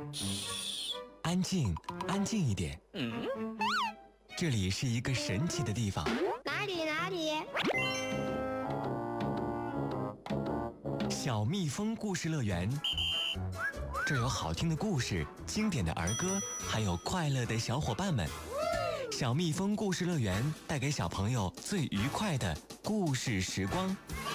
嘘，安静，安静一点。这里是一个神奇的地方。 哪里？ 小蜜蜂故事乐园。这有好听的故事、经典的儿歌，还有快乐的小伙伴们。小蜜蜂故事乐园带给小朋友最愉快的故事时光。